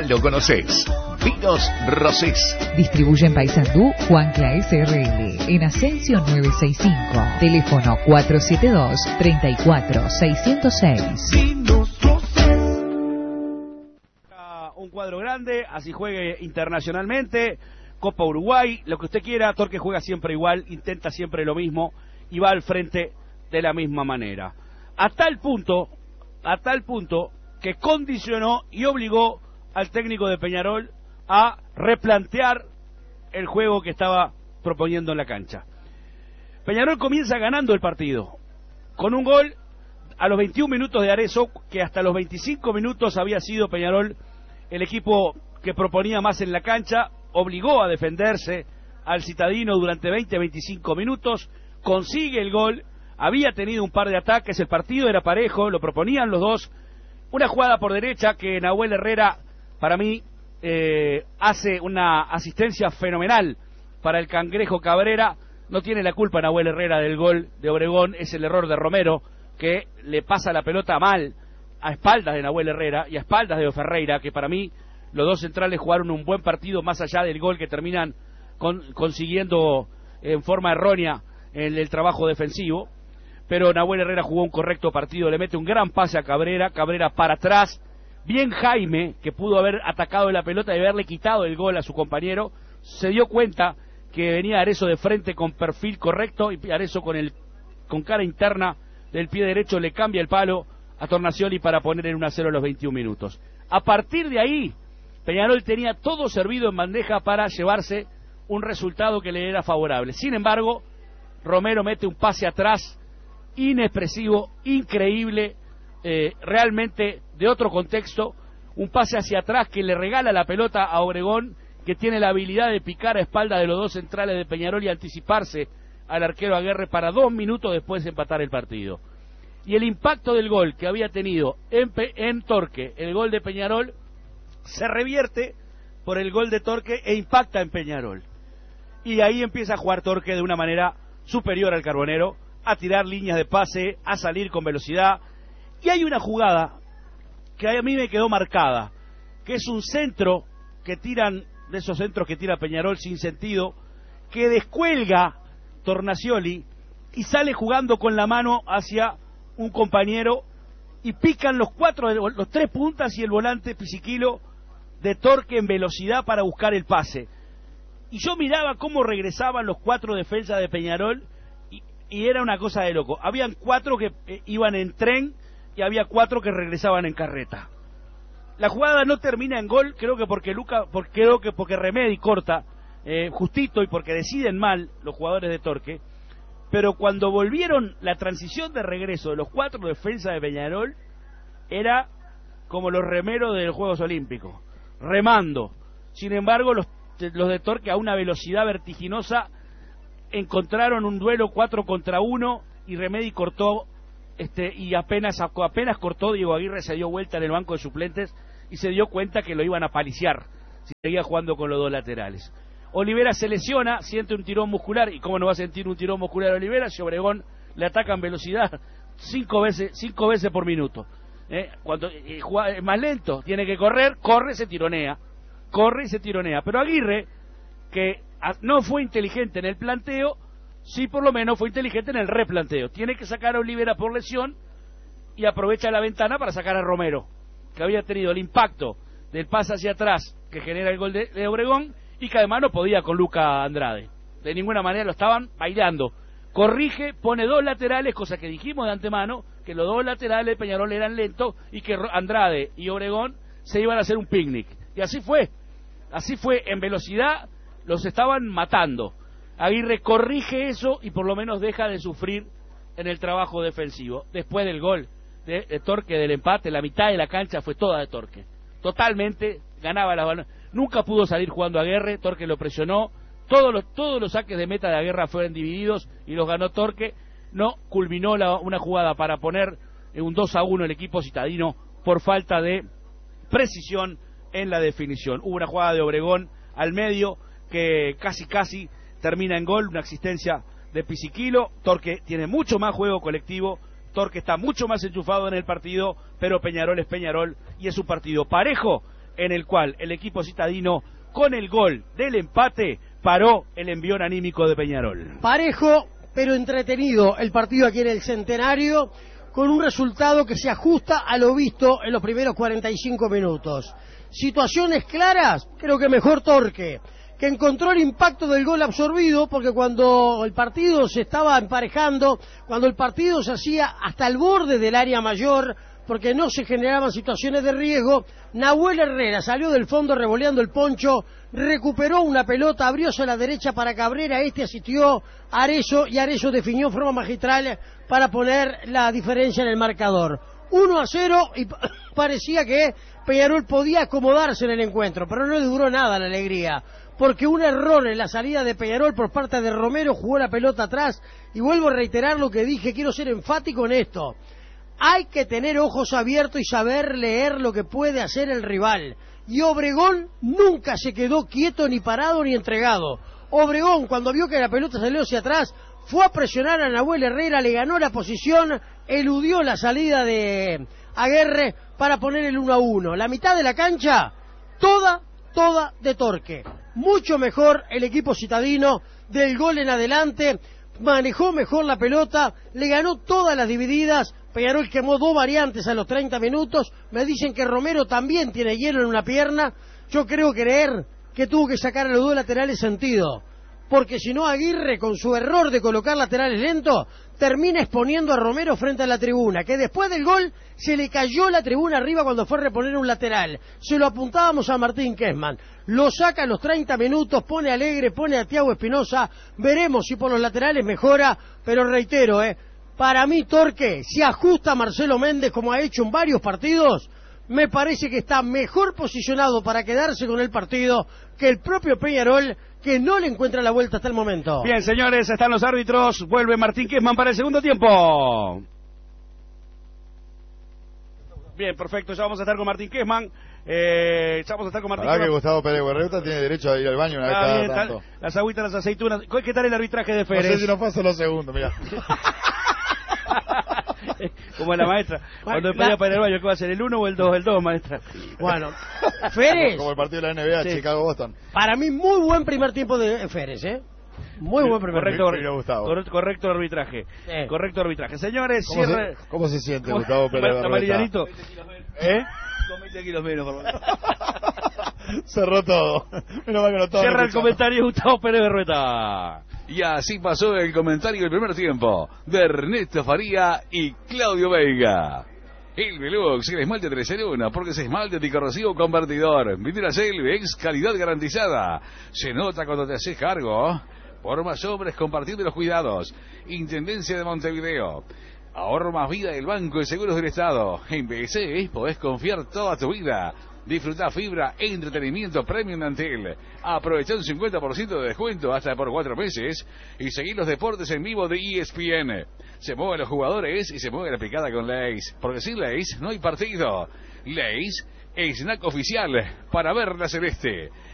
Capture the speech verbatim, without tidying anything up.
lo conocés. Vinos Rosés. Distribuye en Paysandú Juan Claes R L. En Ascensión novecientos sesenta y cinco. Teléfono cuatro siete dos, tres cuatro seis cero seis. Vinos Rosés. Un cuadro grande, así juegue internacionalmente. Copa Uruguay, lo que usted quiera. Torque juega siempre igual, intenta siempre lo mismo y va al frente de la misma manera. A tal punto, a tal punto que condicionó y obligó al técnico de Peñarol a replantear el juego que estaba proponiendo en la cancha. Peñarol comienza ganando el partido con un gol a los veintiún minutos de Arezzo, que hasta los veinticinco minutos había sido Peñarol el equipo que proponía más en la cancha. Obligó a defenderse al citadino durante veinte a veinticinco minutos, consigue el gol, había tenido un par de ataques, el partido era parejo, lo proponían los dos. Una jugada por derecha que Nahuel Herrera, para mí, eh, hace una asistencia fenomenal para el Cangrejo Cabrera. No tiene la culpa Nahuel Herrera del gol de Obregón, es el error de Romero, que le pasa la pelota mal a espaldas de Nahuel Herrera y a espaldas de Ferreira, que para mí los dos centrales jugaron un buen partido más allá del gol que terminan con, consiguiendo en forma errónea en el trabajo defensivo. Pero Nahuel Herrera jugó un correcto partido, le mete un gran pase a Cabrera, Cabrera para atrás, bien Jaime, que pudo haber atacado la pelota y haberle quitado el gol a su compañero, se dio cuenta que venía Arezzo de frente con perfil correcto y Arezzo con, el, con cara interna del pie derecho le cambia el palo a Tornacioli para poner en uno a cero a los veintiún minutos. A partir de ahí, Peñarol tenía todo servido en bandeja para llevarse un resultado que le era favorable. Sin embargo, Romero mete un pase atrás inexpresivo, increíble, eh, realmente de otro contexto, un pase hacia atrás que le regala la pelota a Obregón, que tiene la habilidad de picar a espalda de los dos centrales de Peñarol y anticiparse al arquero Aguerre para dos minutos después de empatar el partido. Y el impacto del gol que había tenido en, Pe en Torque, el gol de Peñarol, se revierte por el gol de Torque e impacta en Peñarol. Y ahí empieza a jugar Torque de una manera superior al Carbonero, a tirar líneas de pase, a salir con velocidad. Y hay una jugada que a mí me quedó marcada, que es un centro que tiran, de esos centros que tira Peñarol sin sentido, que descuelga Tornacioli y sale jugando con la mano hacia un compañero y pican los cuatro, los tres puntas y el volante Pisiquilo de Torque en velocidad para buscar el pase. Y yo miraba cómo regresaban los cuatro defensas de Peñarol y, y era una cosa de loco. Habían cuatro que eh, iban en tren y había cuatro que regresaban en carreta. La jugada no termina en gol, creo que porque Luca, porque, creo que porque Remedi corta eh, justito y porque deciden mal los jugadores de Torque. Pero cuando volvieron la transición de regreso de los cuatro defensas de Peñarol, era como los remeros de los Juegos Olímpicos, remando. Sin embargo, los, los de Torque a una velocidad vertiginosa encontraron un duelo cuatro contra uno y Remedi cortó, este, y apenas, apenas cortó, Diego Aguirre se dio vuelta en el banco de suplentes y se dio cuenta que lo iban a paliciar si seguía jugando con los dos laterales. Olivera se lesiona, siente un tirón muscular, y cómo no va a sentir un tirón muscular a Olivera si Obregón le ataca en velocidad cinco veces, cinco veces por minuto. ¿Eh? Cuando eh, juega, es más lento, tiene que correr, corre, se tironea, corre y se tironea. Pero Aguirre, que a, no fue inteligente en el planteo, sí por lo menos fue inteligente en el replanteo. Tiene que sacar a Olivera por lesión y aprovecha la ventana para sacar a Romero, que había tenido el impacto del pase hacia atrás que genera el gol de, de Obregón, y que además no podía con Luca Andrade. De ninguna manera lo estaban bailando. Corrige, pone dos laterales, cosa que dijimos de antemano, que los dos laterales de Peñarol eran lentos y que Andrade y Obregón se iban a hacer un picnic. Y así fue. Así fue, en velocidad los estaban matando. Aguirre corrige eso y por lo menos deja de sufrir en el trabajo defensivo. Después del gol de, de Torque, del empate, la mitad de la cancha fue toda de Torque. Totalmente ganaba la balón. Nunca pudo salir jugando a Aguirre, Torque lo presionó, todos los, todos los saques de meta de Aguirre fueron divididos y los ganó Torque. No culminó la, una jugada para poner un dos a uno el equipo citadino por falta de precisión en la definición. Hubo una jugada de Obregón al medio que casi casi termina en gol, una asistencia de Pisiquilo. Torque tiene mucho más juego colectivo, Torque está mucho más enchufado en el partido, pero Peñarol es Peñarol y es un partido parejo en el cual el equipo citadino, con el gol del empate, paró el envión anímico de Peñarol. Parejo, pero entretenido el partido aquí en el Centenario, con un resultado que se ajusta a lo visto en los primeros cuarenta y cinco minutos. Situaciones claras, creo que mejor Torque, que encontró el impacto del gol absorbido, porque cuando el partido se estaba emparejando, cuando el partido se hacía hasta el borde del área mayor, porque no se generaban situaciones de riesgo, Nahuel Herrera salió del fondo revoleando el poncho, recuperó una pelota, abrióse a la derecha para Cabrera, este asistió a Arezzo y Arezzo definió en forma magistral para poner la diferencia en el marcador. uno a cero y parecía que Peñarol podía acomodarse en el encuentro, pero no le duró nada la alegría, porque un error en la salida de Peñarol por parte de Romero jugó la pelota atrás, y vuelvo a reiterar lo que dije, quiero ser enfático en esto. Hay que tener ojos abiertos y saber leer lo que puede hacer el rival. Y Obregón nunca se quedó quieto, ni parado, ni entregado. Obregón, cuando vio que la pelota salió hacia atrás, fue a presionar a Nahuel Herrera, le ganó la posición, eludió la salida de Aguerre para poner el uno a uno. La mitad de la cancha, toda, toda de Torque. Mucho mejor el equipo citadino, del gol en adelante, manejó mejor la pelota, le ganó todas las divididas. Peñarol quemó dos variantes a los treinta minutos. Me dicen que Romero también tiene hielo en una pierna. Yo creo creer que tuvo que sacar a los dos laterales sentido, porque si no Aguirre, con su error de colocar laterales lentos, termina exponiendo a Romero frente a la tribuna, que después del gol se le cayó la tribuna arriba cuando fue a reponer un lateral. Se lo apuntábamos a Martín Kessman, lo saca a los treinta minutos, pone a Alegre, pone a Thiago Espinosa, veremos si por los laterales mejora, pero reitero, eh, para mí Torque, si ajusta a Marcelo Méndez como ha hecho en varios partidos, me parece que está mejor posicionado para quedarse con el partido que el propio Peñarol, que no le encuentra la vuelta hasta el momento. Bien, señores, están los árbitros. Vuelve Martín Kessman para el segundo tiempo. Bien, perfecto, ya vamos a estar con Martín Kessman. Eh, ya vamos a estar con Martín Kessman. que Gustavo Pérez Guerreta tiene derecho a ir al baño una vez ah, cada bien, tanto. Tal, las agüitas, las aceitunas. ¿Qué tal el arbitraje de Férez? No sé si nos pasa los segundos, mirá. Como la maestra, cuando me pedía para ir al baño, ¿qué va a ser? ¿El uno o el dos? El dos, maestra. Bueno, Férez. Como el partido de la N B A, sí. Chicago-Boston. Para mí, muy buen primer tiempo de Férez, ¿eh? Muy buen primer correcto, tiempo. Correcto, correcto arbitraje. Eh. Correcto arbitraje. Señores, ¿Cómo, cierre... se, ¿Cómo se siente Gustavo Pérez Guerreta? ¿Eh? Con veinte kilos menos, por favor. Cerró todo. Menos mal que no todo. Cierra el comentario Gustavo Pérez Berrueta. Y así pasó el comentario del primer tiempo de Ernesto Faría y Claudio Veiga. El Velux, el esmalte tres en uno, porque es esmalte anticorrosivo convertidor. Vidriera Selvex, calidad garantizada. Se nota cuando te haces cargo. Por más hombres compartiendo los cuidados. Intendencia de Montevideo. Ahorro más vida del Banco de Seguros del Estado. En B C podés confiar toda tu vida. Disfruta fibra e entretenimiento premium Antel. Aprovecha un cincuenta por ciento de descuento hasta por cuatro meses. Y seguí los deportes en vivo de E S P N. Se mueven los jugadores y se mueve la picada con Lays. Porque sin Lays no hay partido. Lays, snack oficial para ver la celeste.